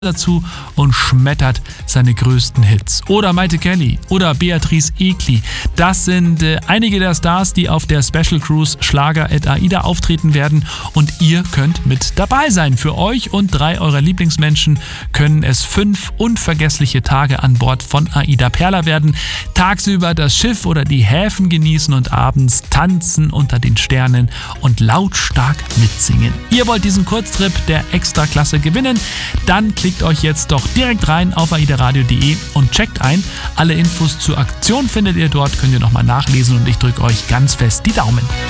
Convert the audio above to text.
dazu und schmettert seine größten Hits. Oder Maite Kelly oder Beatrice Egli. Das sind einige der Stars, die auf der Special Cruise Schlager@AIDA auftreten werden und ihr könnt mit dabei sein. Für euch und 3 eurer Lieblingsmenschen können es 5 unvergessliche Tage an Bord von AIDA Perla werden. Tagsüber das Schiff oder die Häfen genießen und abends tanzen unter den Sternen und lautstark mitsingen. Ihr wollt diesen Kurztrip der Extraklasse gewinnen? Dann klickt euch jetzt doch direkt rein auf aidaradio.de und checkt ein. Alle Infos zur Aktion findet ihr dort, könnt ihr nochmal nachlesen und ich drücke euch ganz fest die Daumen.